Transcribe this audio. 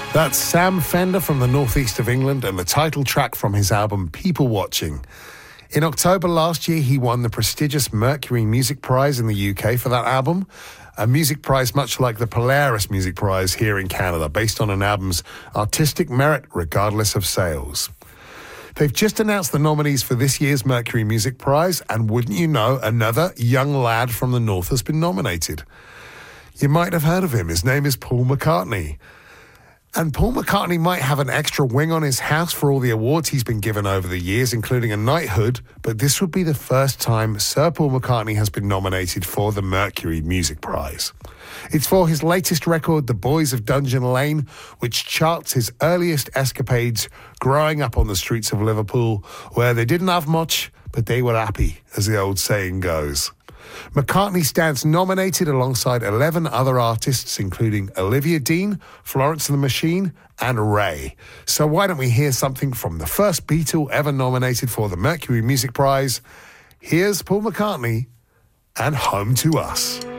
That's Sam Fender from the northeast of England and the title track from his album People Watching. In October last year, he won the prestigious Mercury Music Prize in the UK for that album, a music prize much like the Polaris Music Prize here in Canada, based on an album's artistic merit regardless of sales. They've just announced the nominees for this year's Mercury Music Prize, and wouldn't you know, another young lad from the north has been nominated. You might have heard of him. His name is Paul McCartney. And Paul McCartney might have an extra wing on his house for all the awards he's been given over the years, including a knighthood, but this would be the first time Sir Paul McCartney has been nominated for the Mercury Music Prize. It's for his latest record, The Boys of Dungeon Lane, which charts his earliest escapades growing up on the streets of Liverpool, where they didn't have much, but they were happy, as the old saying goes. McCartney stands nominated alongside 11 other artists, including Olivia Dean, Florence and the Machine, and Ray. So why don't we hear something from the first Beatle ever nominated for the Mercury Music Prize? Here's Paul McCartney and Home to Us.